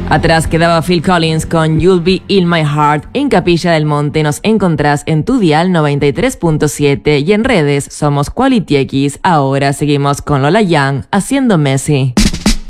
Atrás quedaba Phil Collins con You'll Be In My Heart. En Capilla del Monte nos encontrás en tu dial 93.7 y en redes somos Quality X. Ahora seguimos con Lola Young haciendo Messi.